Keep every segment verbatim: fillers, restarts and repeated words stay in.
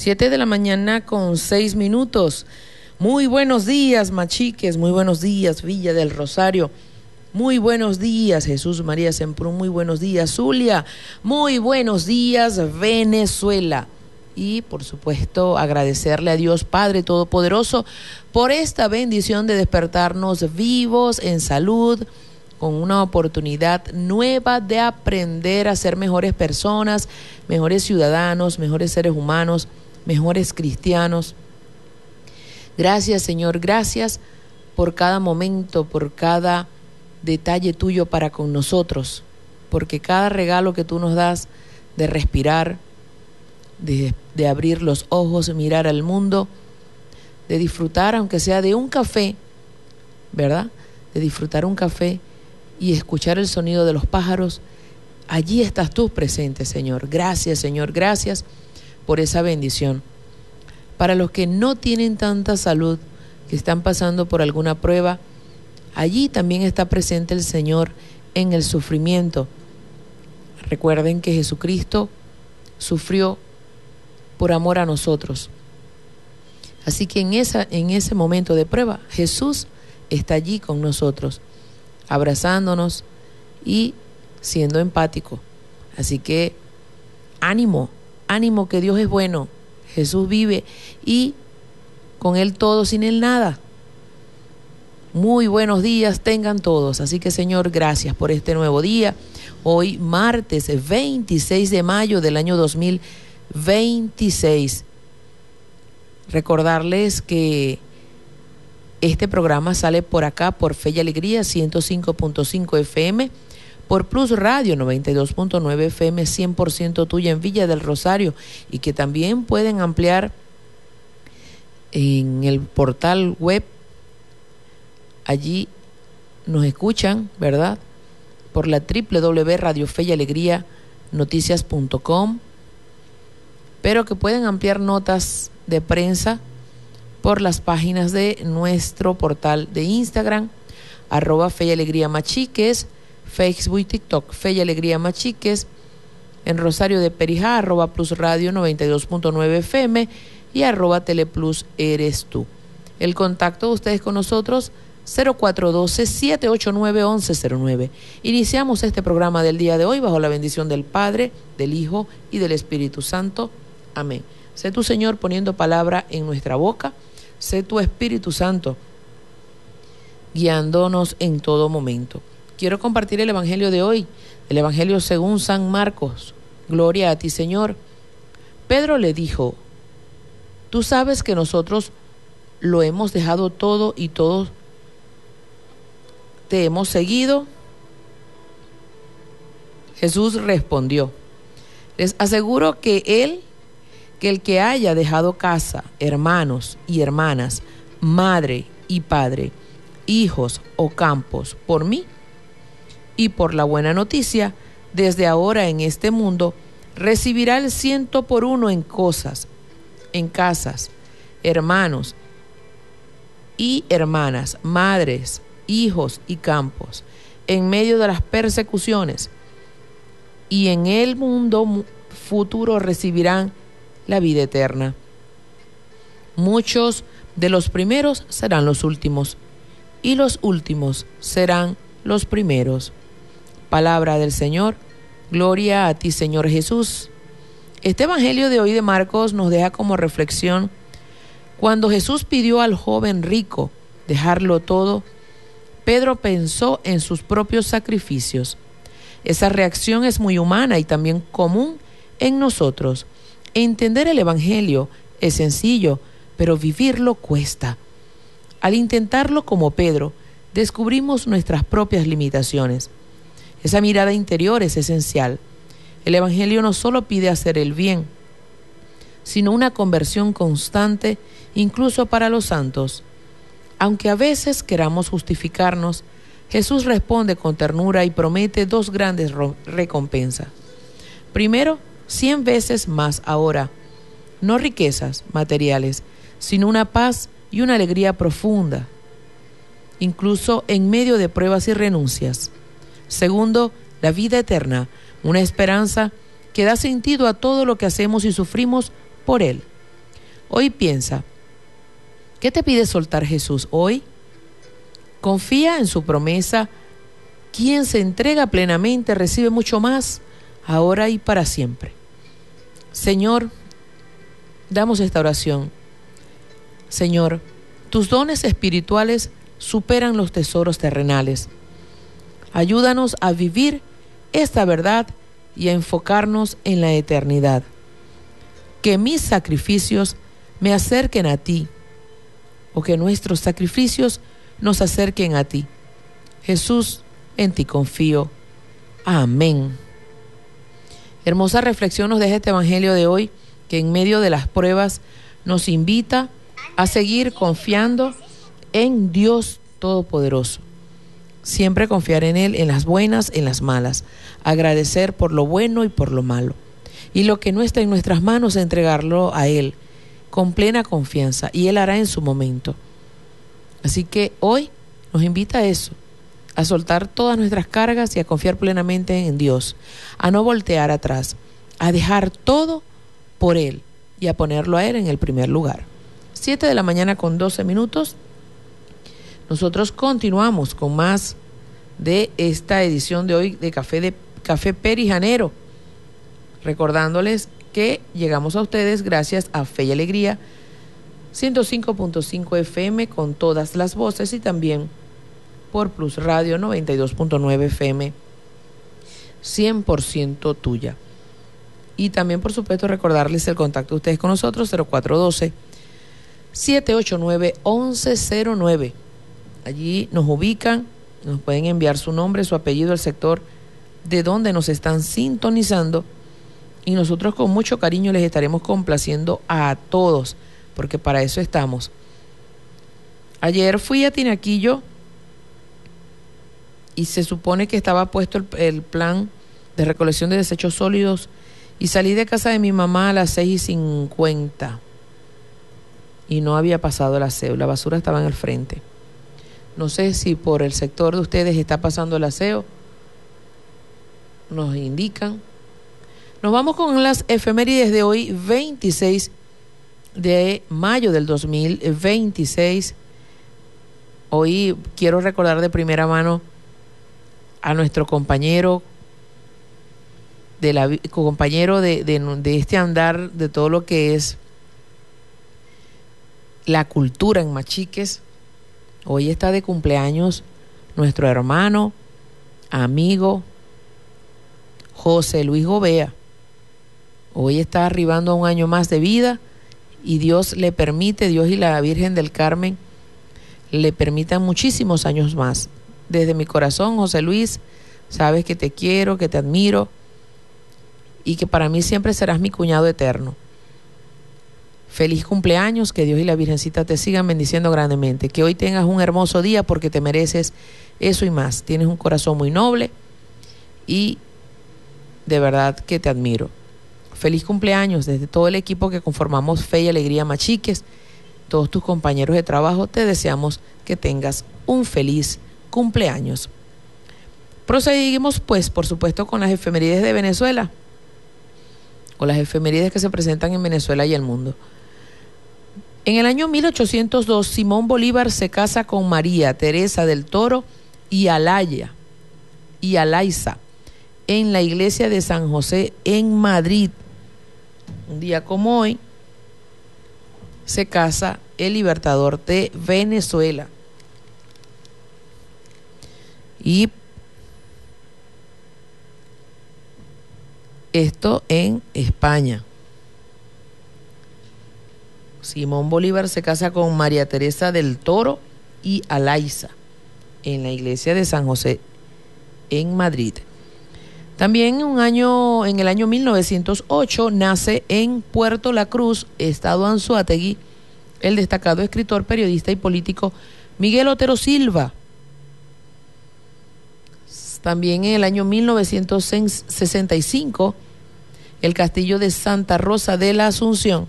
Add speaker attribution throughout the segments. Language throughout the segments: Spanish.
Speaker 1: Siete de la mañana con seis minutos. Muy buenos días, Machiques, muy buenos días, Villa del Rosario. Muy buenos días, Jesús María Semprún, muy buenos días, Zulia. Muy buenos días, Venezuela. Y, por supuesto, agradecerle a Dios Padre Todopoderoso por esta bendición de despertarnos vivos, en salud, con una oportunidad nueva de aprender a ser mejores personas, mejores ciudadanos, mejores seres humanos, mejores cristianos. Gracias, Señor, gracias por cada momento, por cada detalle tuyo para con nosotros, porque cada regalo que tú nos das de respirar, de, de abrir los ojos, mirar al mundo, de disfrutar, aunque sea de un café, ¿verdad? De disfrutar un café y escuchar el sonido de los pájaros, allí estás tú presente, Señor. Gracias, Señor, gracias por esa bendición. Para los que no tienen tanta salud, que están pasando por alguna prueba, allí también está presente el Señor en el sufrimiento. Recuerden que Jesucristo sufrió por amor a nosotros. Así que en, esa, en ese momento de prueba, Jesús está allí con nosotros, abrazándonos y siendo empático. Así que ánimo, ánimo, que Dios es bueno. Jesús vive y con Él todo, sin Él nada. Muy buenos días tengan todos. Así que, Señor, gracias por este nuevo día. Hoy martes veintiséis de mayo del año dos mil veintiséis. Recordarles que este programa sale por acá por Fe y Alegría ciento cinco punto cinco F M, por Plus Radio noventa y dos punto nueve F M, cien por ciento tuya en Villa del Rosario, y que también pueden ampliar en el portal web. Allí nos escuchan, ¿verdad? Por la doble u doble u doble u punto radio fe y alegría noticias punto com, pero que pueden ampliar notas de prensa por las páginas de nuestro portal de Instagram, arroba Fe y Alegría Machiques, Facebook y TikTok, Fe y Alegría Machiques, en Rosario de Perijá, arroba Plus Radio noventa y dos punto nueve F M y arroba Teleplus Eres Tú. El contacto de ustedes con nosotros, cero cuatro uno dos, siete ocho nueve, once cero nueve. Iniciamos este programa del día de hoy bajo la bendición del Padre, del Hijo y del Espíritu Santo. Amén. Sé tú, Señor, poniendo palabra en nuestra boca. Sé tu Espíritu Santo guiándonos en todo momento. Quiero compartir el Evangelio de hoy, el Evangelio según San Marcos. Gloria a ti, Señor. Pedro le dijo: tú sabes que nosotros lo hemos dejado todo y todos te hemos seguido. Jesús respondió: les aseguro que él, que el que haya dejado casa, hermanos y hermanas, madre y padre, hijos o campos por mí y por la buena noticia, desde ahora en este mundo, recibirá el ciento por uno en cosas, en casas, hermanos y hermanas, madres, hijos y campos, en medio de las persecuciones, y en el mundo futuro recibirán la vida eterna. Muchos de los primeros serán los últimos, y los últimos serán los primeros. Palabra del Señor. Gloria a ti, Señor Jesús. Este Evangelio de hoy de Marcos nos deja como reflexión: cuando Jesús pidió al joven rico dejarlo todo, Pedro pensó en sus propios sacrificios. Esa reacción es muy humana y también común en nosotros. Entender el Evangelio es sencillo, pero vivirlo cuesta. Al intentarlo como Pedro, descubrimos nuestras propias limitaciones. Esa mirada interior es esencial. El Evangelio no solo pide hacer el bien, sino una conversión constante, incluso para los santos. Aunque a veces queramos justificarnos, Jesús responde con ternura y promete dos grandes recompensas. Primero, cien veces más ahora. No riquezas materiales, sino una paz y una alegría profunda, incluso en medio de pruebas y renuncias. Segundo, la vida eterna, una esperanza que da sentido a todo lo que hacemos y sufrimos por Él. Hoy piensa, ¿qué te pide soltar Jesús hoy? Confía en su promesa. Quien se entrega plenamente recibe mucho más, ahora y para siempre. Señor, damos esta oración. Señor, tus dones espirituales superan los tesoros terrenales. Ayúdanos a vivir esta verdad y a enfocarnos en la eternidad. Que mis sacrificios me acerquen a ti, o que nuestros sacrificios nos acerquen a ti. Jesús, en ti confío. Amén. Hermosa reflexión nos deja este evangelio de hoy, que en medio de las pruebas nos invita a seguir confiando en Dios Todopoderoso. Siempre confiar en Él, en las buenas, en las malas. Agradecer por lo bueno y por lo malo. Y lo que no está en nuestras manos, entregarlo a Él con plena confianza, y Él hará en su momento. Así que hoy nos invita a eso, a soltar todas nuestras cargas y a confiar plenamente en Dios, a no voltear atrás, a dejar todo por Él y a ponerlo a Él en el primer lugar. Siete de la mañana con doce minutos. Nosotros continuamos con más de esta edición de hoy de Café, de Café Perijanero, recordándoles que llegamos a ustedes gracias a Fe y Alegría, ciento cinco punto cinco F M con todas las voces, y también por Plus Radio noventa y dos punto nueve F M, cien por ciento tuya. Y también, por supuesto, recordarles el contacto de ustedes con nosotros, cero cuatro uno dos, siete ocho nueve, once cero nueve. Allí nos ubican, nos pueden enviar su nombre, su apellido, el sector de donde nos están sintonizando, y nosotros con mucho cariño les estaremos complaciendo a todos, porque para eso estamos. Ayer fui a Tinaquillo y se supone que estaba puesto el, el plan de recolección de desechos sólidos, y salí de casa de mi mamá a las seis y cincuenta y no había pasado el aseo, la basura estaba en el frente. No sé si por el sector de ustedes está pasando el aseo, nos indican. Nos vamos con las efemérides de hoy, veintiséis de mayo del dos mil veintiséis. Hoy quiero recordar de primera mano a nuestro compañero de la compañero de, de, de este andar de todo lo que es la cultura en Machiques. Hoy está de cumpleaños nuestro hermano, amigo José Luis Gobea. Hoy está arribando a un año más de vida, y Dios le permite, Dios y la Virgen del Carmen le permitan muchísimos años más. Desde mi corazón, José Luis, sabes que te quiero, que te admiro, y que para mí siempre serás mi cuñado eterno. Feliz cumpleaños, que Dios y la Virgencita te sigan bendiciendo grandemente. Que hoy tengas un hermoso día, porque te mereces eso y más. Tienes un corazón muy noble y de verdad que te admiro. Feliz cumpleaños desde todo el equipo que conformamos Fe y Alegría Machiques. Todos tus compañeros de trabajo, te deseamos que tengas un feliz cumpleaños. Proseguimos pues, por supuesto, con las efemérides de Venezuela, o las efemérides que se presentan en Venezuela y el mundo. En el año mil ochocientos dos, Simón Bolívar se casa con María Teresa del Toro y Alaya y Alayza en la iglesia de San José en Madrid. Un día como hoy se casa el libertador de Venezuela. Y esto en España. Simón Bolívar se casa con María Teresa del Toro y Alayza en la iglesia de San José en Madrid. También un año, en el año mil novecientos ocho nace en Puerto La Cruz, estado Anzoátegui, el destacado escritor, periodista y político Miguel Otero Silva. También en el año mil novecientos sesenta y cinco, el castillo de Santa Rosa de la Asunción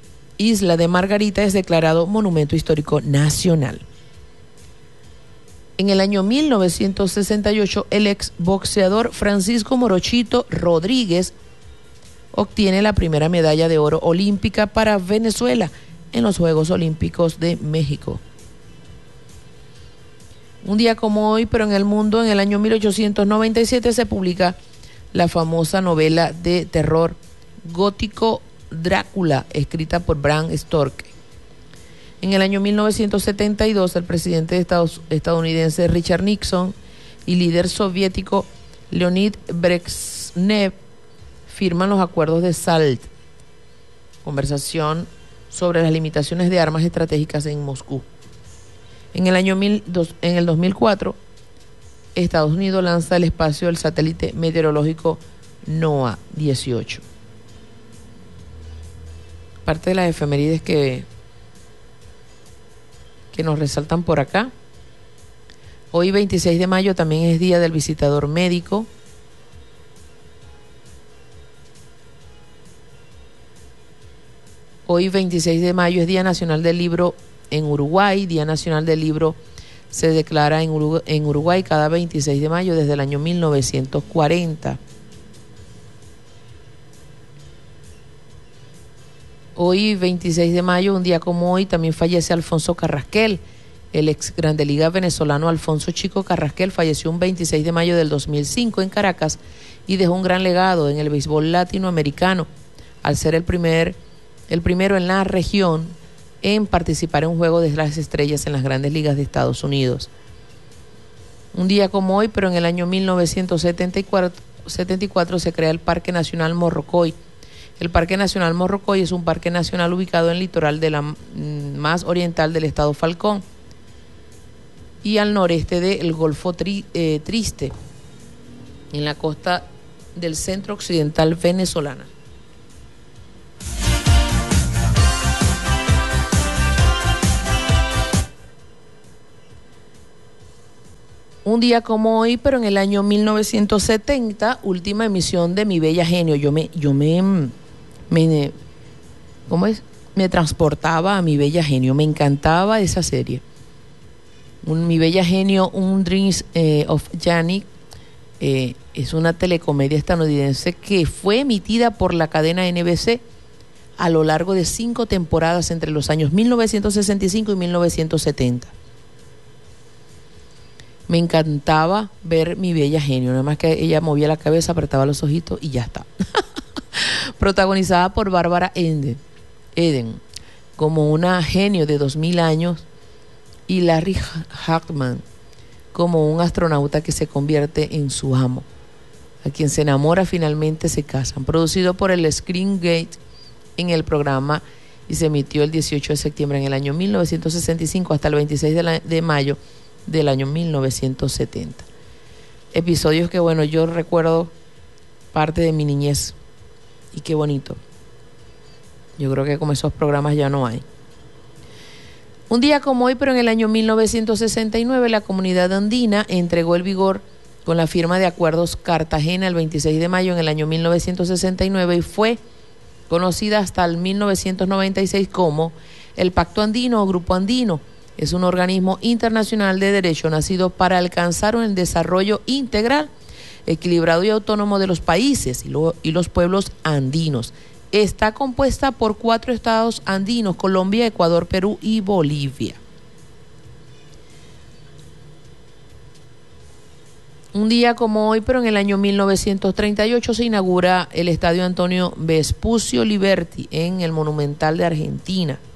Speaker 1: Isla de Margarita es declarado Monumento Histórico Nacional. En el año mil novecientos sesenta y ocho, el exboxeador Francisco Morochito Rodríguez obtiene la primera medalla de oro olímpica para Venezuela en los Juegos Olímpicos de México. Un día como hoy, pero en el mundo, en el año mil ochocientos noventa y siete se publica la famosa novela de terror gótico Drácula, escrita por Bram Stoker. En el año mil novecientos setenta y dos, el presidente de Estados, estadounidense Richard Nixon y líder soviético Leonid Brezhnev firman los acuerdos de SALT, conversación sobre las limitaciones de armas estratégicas en Moscú. En el año mil dos, en el dos mil cuatro, Estados Unidos lanza al espacio el satélite meteorológico NOAA dieciocho. Parte de las efemérides que, que nos resaltan por acá. Hoy, veintiséis de mayo, también es Día del Visitador Médico. Hoy, veintiséis de mayo, es Día Nacional del Libro en Uruguay. Día Nacional del Libro se declara en Uruguay, en Uruguay cada veintiséis de mayo desde el año mil novecientos cuarenta. Hoy, veintiséis de mayo, un día como hoy, también fallece Alfonso Carrasquel. El ex Grande Liga venezolano Alfonso Chico Carrasquel falleció un veintiséis de mayo del dos mil cinco en Caracas y dejó un gran legado en el béisbol latinoamericano al ser el primer, el primero en la región en participar en un juego de las estrellas en las Grandes Ligas de Estados Unidos. Un día como hoy, pero en el año mil novecientos setenta y cuatro, se crea el Parque Nacional Morrocoy. El Parque Nacional Morrocoy es un parque nacional ubicado en el litoral de la más oriental del estado Falcón y al noreste del Golfo tri, eh, Triste, en la costa del centro occidental venezolana. Un día como hoy, pero en el año mil novecientos setenta, última emisión de Mi Bella Genio. Yo me, yo me, me, ¿cómo es? Me transportaba a Mi Bella Genio. Me encantaba esa serie. Un, Mi Bella Genio, un Dreams eh, of Janik, eh, es una telecomedia estadounidense que fue emitida por la cadena N B C a lo largo de cinco temporadas entre los años mil novecientos sesenta y cinco y mil novecientos setenta. Me encantaba ver Mi Bella Genio, nada más que ella movía la cabeza, apretaba los ojitos y ya está. Protagonizada por Bárbara Eden, Eden, como una genio de dos mil años, y Larry Hagman como un astronauta que se convierte en su amo. A quien se enamora finalmente se casan. Producido por el Screen Gate en el programa y se emitió el dieciocho de septiembre en el año mil novecientos sesenta y cinco hasta el veintiséis de, la, de mayo del año mil novecientos setenta. Episodios que, bueno, yo recuerdo parte de mi niñez y qué bonito. Yo creo que como esos programas ya no hay. Un día como hoy, pero en el año mil novecientos sesenta y nueve, la comunidad andina entregó el vigor con la firma de acuerdos Cartagena el veintiséis de mayo en el año mil novecientos sesenta y nueve y fue conocida hasta el mil novecientos noventa y seis como el Pacto Andino o Grupo Andino. Es un organismo internacional de derecho nacido para alcanzar un desarrollo integral, equilibrado y autónomo de los países y, lo, y los pueblos andinos. Está compuesta por cuatro estados andinos: Colombia, Ecuador, Perú y Bolivia. Un día como hoy, pero en el año mil novecientos treinta y ocho, se inaugura el Estadio Antonio Vespucio Liberti en el Monumental de Argentina.